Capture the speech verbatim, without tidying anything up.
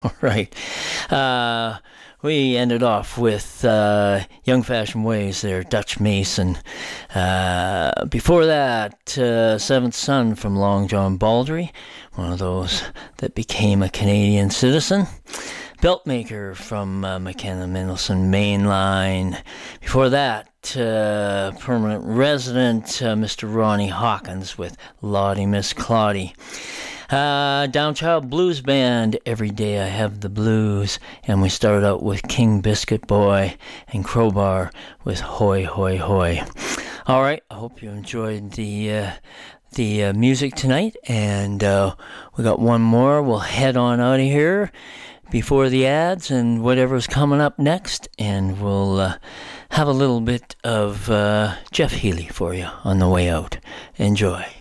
All right. Uh, we ended off with uh, Young Fashion Ways there, Dutch Mason. Uh, before that, uh, Seventh Son from Long John Baldry, one of those that became a Canadian citizen. Beltmaker from uh, McKenna Mendelssohn Mainline. Before that, uh, permanent resident, uh, Mister Ronnie Hawkins with Lottie Miss Claudie. Uh, Downchild Blues Band, Every Day I Have the Blues. And we started out with King Biscuit Boy and Crowbar with Hoy Hoy Hoy. All right, I hope you enjoyed the uh, the uh, music tonight, and uh, we got one more. We'll head on out of here before the ads and whatever's coming up next, and we'll uh, have a little bit of uh, Jeff Healey for you on the way out. Enjoy.